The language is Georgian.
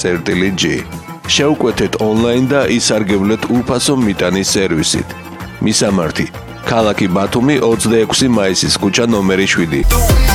წერტილი-G. Შეუკვეთეთ ონლაინ და ისარგებლეთ უფასო მიტანის სერვისით. მისამართი: ქალაქი ბათუმი 26 მაისის ქუჩა ნომერი 7.